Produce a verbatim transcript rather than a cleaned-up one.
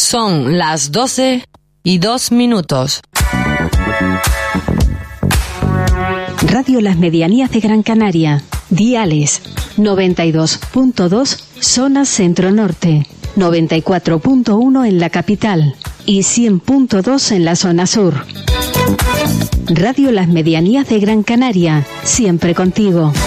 Son las doce y dos minutos. Radio Las Medianías de Gran Canaria. Diales noventa y dos punto dos zona centro-norte, noventa y cuatro punto uno en la capital y cien punto dos en la zona sur. Radio Las Medianías de Gran Canaria, siempre contigo.